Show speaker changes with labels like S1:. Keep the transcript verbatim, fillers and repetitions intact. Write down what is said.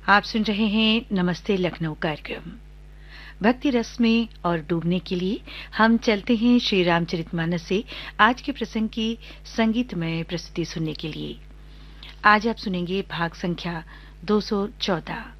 S1: आप सुन रहे हैं नमस्ते लखनऊ कार्यक्रम। भक्ति रस में और डूबने के लिए हम चलते हैं श्री रामचरितमानस से आज के प्रसंग की संगीतमय प्रस्तुति सुनने के लिए। आज आप सुनेंगे भाग संख्या दो सौ चौदह।